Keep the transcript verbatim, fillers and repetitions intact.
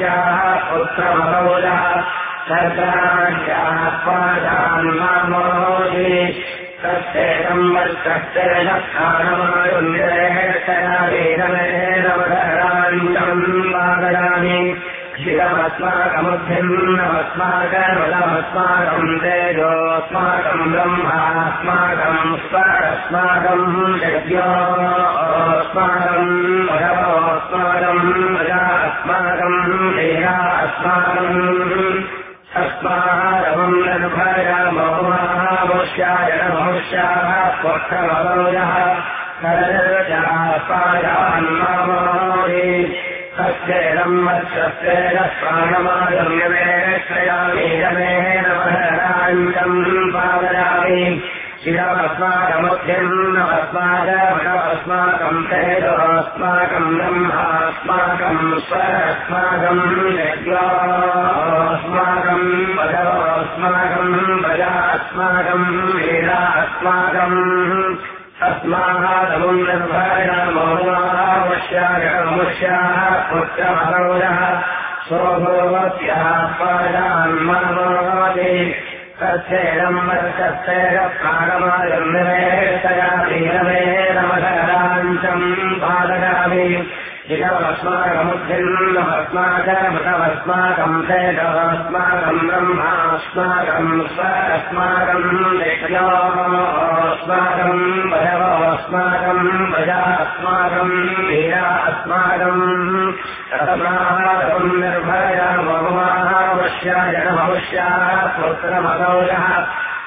नमवश्याः पुत्रमगौजः सर्गाण्याः पादान्मामोहि तस्येदम् वर्षस्तेन स्थानमायुन्येतया वीरमेणवधराञ्जम् वादयामि शिरमस्माकमुद्धिम् नमस्माकमलमस्माकम् तेजोऽस्माकम् ब्रह्मास्माकम् स्वरस्माकम् यज्ञोऽस्माकम् भगवोऽस्माकम् प्रजास्माकम् वीरास्माकम् अस्माकम् निर्भयामो महामुष्याय नमोष्याः पुत्रमगौजः सर्वजापायान्मामोहि तस्येदम् वर्षस्तेन प्राणमायुर्यमेक्षयामि रमेण महराञ्जम् पावयामि शिरमस्माकमुद्धिम् नमस्माकमस्माकम् तेजोऽस्माकम् ब्रह्मास्माकम् स्वरस्माकम् यज्ञोऽस्माकम् भगवोऽस्माकम् प्रजास्माकम् वीरास्माकम् अस्माकम् निर्भयामो महामुष्याय नमोष्याः पुत्रमगौजः सोभोवत्याः पादान्मामोहि तस्येदम् वर्षस्तेन प्राणमायुर्निवेशया वीरमेण महराञ्जम् पादयामि शिरमस्माकमुद्धिम् नमस्माकमृतमस्माकम् तेजोऽस्माकम् ब्रह्मास्माकम् स्वरस्माकम् यज्ञोऽस्माकम् भगवोऽस्माकम् प्रजास्माकम् वीरास्माकम् अस्माकम् निर्भयामो महामुष्याय नमोष्याः पुत्रमगौजः